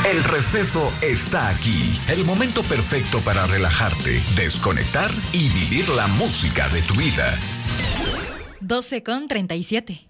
El receso está aquí. El momento perfecto para relajarte, desconectar y vivir la música de tu vida. 12:37.